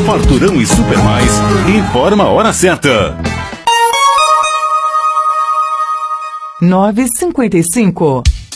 Farturão e Super Mais informa a hora certa. 9h55.